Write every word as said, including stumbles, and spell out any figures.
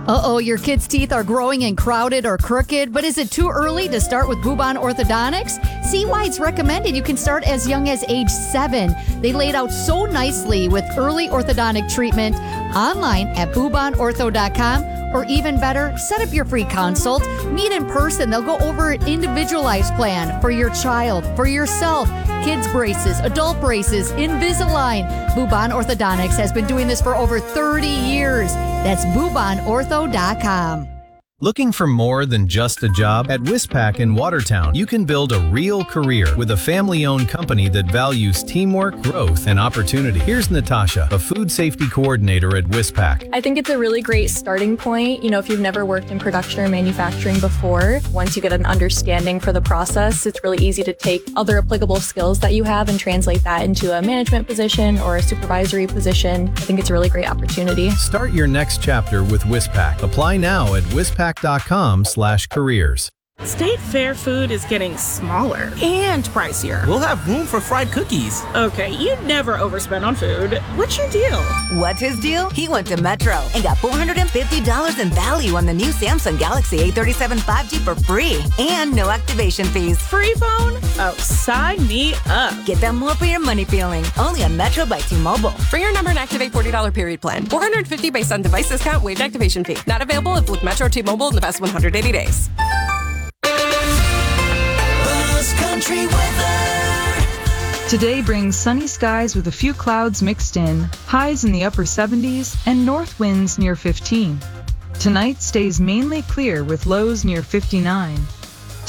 Uh-oh, your kid's teeth are growing and crowded or crooked, but is it too early to start with Bubon Orthodontics? See why it's recommended you can start as young as age seven. They laid out so nicely with early orthodontic treatment online at bubon ortho dot com. Or even better, set up your free consult. Meet in person. They'll go over an individualized plan for your child, for yourself. Kids braces, adult braces, Invisalign. Bubon Orthodontics has been doing this for over thirty years. That's bubon ortho dot com. Looking for more than just a job? At Wispac in Watertown, you can build a real career with a family-owned company that values teamwork, growth, and opportunity. Here's Natasha, a food safety coordinator at Wispac. I think it's a really great starting point. You know, if you've never worked in production or manufacturing before, once you get an understanding for the process, it's really easy to take other applicable skills that you have and translate that into a management position or a supervisory position. I think it's a really great opportunity. Start your next chapter with Wispac. Apply now at wispac dot com slash careers. State Fair food is getting smaller and pricier. We'll have room for fried cookies. Okay, you never overspend on food. What's your deal? What's his deal? He went to Metro and got four hundred fifty dollars in value on the new Samsung Galaxy A thirty-seven five G for free and no activation fees. Free phone? Oh, sign me up. Get that more for your money feeling. Only on Metro by T-Mobile. Bring your number and activate forty dollars period plan. four hundred fifty dollars based on device discount, waived activation fee. Not available if with Metro T-Mobile in the past one hundred eighty days. Country weather. Today brings sunny skies with a few clouds mixed in, highs in the upper seventies, and north winds near fifteen. Tonight stays mainly clear with lows near fifty-nine.